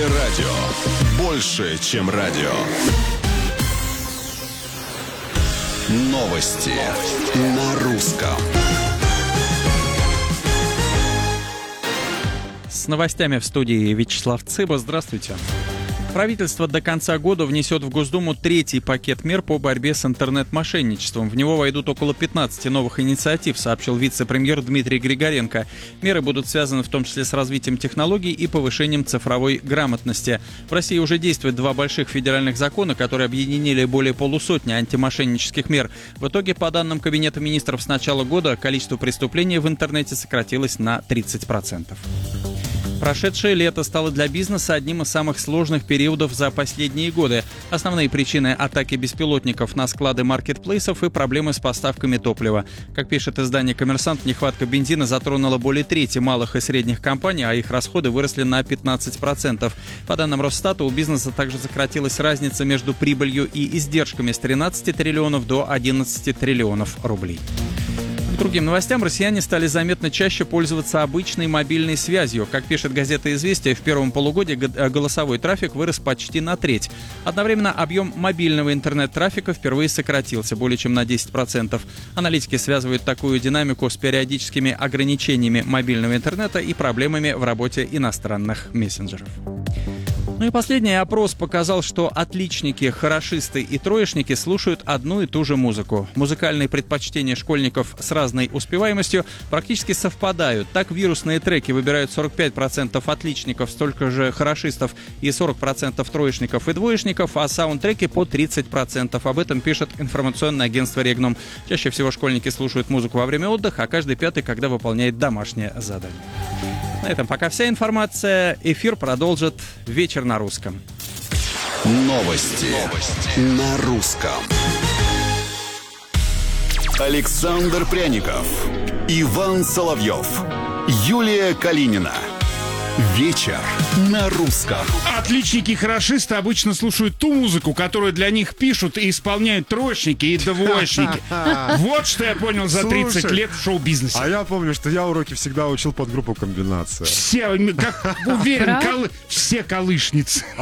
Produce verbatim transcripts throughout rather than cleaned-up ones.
радио. Больше, чем радио. Новости на русском. С новостями в студии Вячеслав Цыба. Здравствуйте. Правительство до конца года внесет в Госдуму третий пакет мер по борьбе с интернет-мошенничеством. В него войдут около пятнадцати новых инициатив, сообщил вице-премьер Дмитрий Григоренко. Меры будут связаны в том числе с развитием технологий и повышением цифровой грамотности. В России уже действует два больших федеральных закона, которые объединили более полусотни антимошеннических мер. В итоге, по данным Кабинета министров, с начала года количество преступлений в интернете сократилось на тридцать процентов. Прошедшее лето стало для бизнеса одним из самых сложных периодов за последние годы. Основные причины – атаки беспилотников на склады маркетплейсов и проблемы с поставками топлива. Как пишет издание «Коммерсант», нехватка бензина затронула более трети малых и средних компаний, а их расходы выросли на пятнадцать процентов. По данным Росстата, у бизнеса также сократилась разница между прибылью и издержками с тринадцати триллионов до одиннадцати триллионов рублей. К другим новостям, россияне стали заметно чаще пользоваться обычной мобильной связью. Как пишет газета «Известия», в первом полугодии голосовой трафик вырос почти на треть. Одновременно объем мобильного интернет-трафика впервые сократился более чем на десять процентов. Аналитики связывают такую динамику с периодическими ограничениями мобильного интернета и проблемами в работе иностранных мессенджеров. Ну и последний опрос показал, что отличники, хорошисты и троечники слушают одну и ту же музыку. Музыкальные предпочтения школьников с разной успеваемостью практически совпадают. Так вирусные треки выбирают сорок пять процентов отличников, столько же хорошистов и сорок процентов троечников и двоечников, а саундтреки по тридцать процентов. Об этом пишет информационное агентство «Регнум». Чаще всего школьники слушают музыку во время отдыха, а каждый пятый, когда выполняет домашнее задание. На этом пока вся информация. Эфир продолжит «Вечер на русском». Новости, Новости. на русском. Александр Пряников, Иван Соловьев, Юлия Калинина. Вечер на русском. Отличники и хорошисты обычно слушают ту музыку, которую для них пишут и исполняют троечники и двоечники. Вот что я понял за тридцать Слушай, лет в шоу-бизнесе. А я помню, что я уроки всегда учил под группу «Комбинация». Все, как уверен, колы... все колышницы. Ого,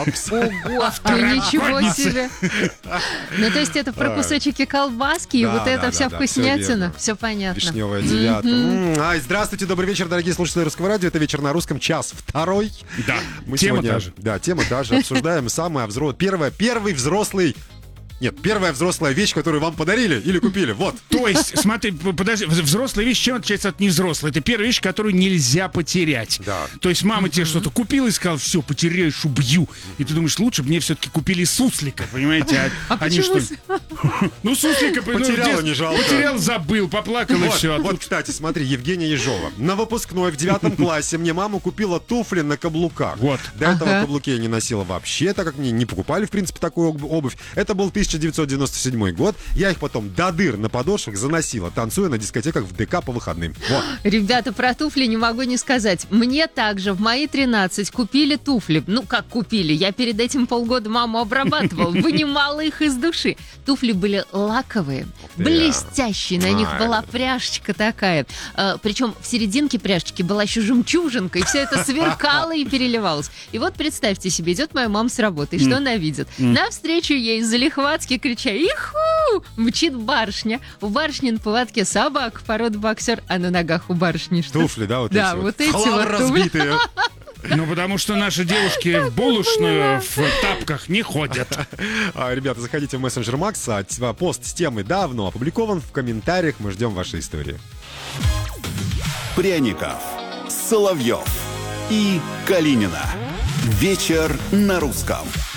ну ничего себе. Ну, то есть это про кусочки колбаски и Да, вот да, эта да, вся да, вкуснятина. всё Все понятно. Вишневая девятка. М, Ай, здравствуйте, добрый вечер, дорогие слушатели Русского радио. Это «Вечер на русском», час второй. Да, Мы тема сегодня, та же. Да, тема даже обсуждаем самое взрослое. Первое, первый взрослый. Нет, первая взрослая вещь, которую вам подарили или купили. Вот. То есть, смотри, подожди, взрослая вещь чем отличается от невзрослой? Это первая вещь, которую нельзя потерять. Да. То есть мама тебе что-то купила и сказала: все, потеряешь, убью. И ты думаешь, лучше бы мне все-таки купили суслика, понимаете? А, А они почему что? Ну, суслика ну, Потеряла, дес- не жалко. Потерял, забыл, поплакал и Вот, все. вот, кстати, смотри, Евгения Ежова. На выпускной в девятом классе мне мама купила туфли на каблуках. Вот. До этого Ага. каблуки я не носила вообще, так как мне не покупали, в принципе, такую об- обувь. Это был тысяча девятьсот девяносто седьмой год. Я их потом до дыр на подошвах заносила, танцуя на дискотеках в ДК по выходным. Вот. Ребята, про туфли не могу не сказать. Мне также в мои тринадцать купили туфли. Ну, как купили? Я перед этим полгода маму обрабатывал, вынимала их из души. Туфли были лаковые, ты. блестящие. На них Ай. была пряжечка такая. А, причем в серединке пряжечки была еще жемчужинка, и все это сверкало и переливалось. И вот представьте себе, идет моя мама с работы, и что она видит? Навстречу ей залихватски крича: «Иху!» мчит барышня. У барышни на поводке собака породы боксер, а на ногах у барышни что? Туфли, да, вот Да, эти вот эти Хлам вот туфли. разбитые. Ну, потому что наши девушки в булочную в тапках не ходят. А, Ребята, заходите в мессенджер Макса. Т- Пост с темой давно опубликован. В комментариях мы ждем ваши истории. Пряников, Соловьев и Калинина. Вечер на русском.